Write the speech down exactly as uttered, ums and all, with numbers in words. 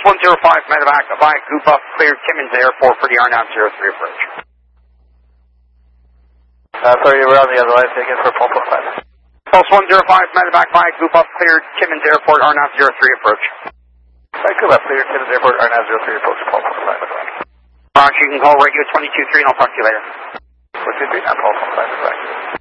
one zero five, medevac, via Goopa, cleared Timmins Airport for the R nine zero three approach. Uh, sorry, we're on the other line, taking for Pulse one five. Pulse one zero five, medevac, via Goopa, cleared Timmins Airport, R nine zero three approach. Via Goopa, cleared Timmins Airport, R nine zero three approach, Pulse one five. Roger, you can call radio two two three and I'll talk to you later. two two three, now Pulse one five, medevac.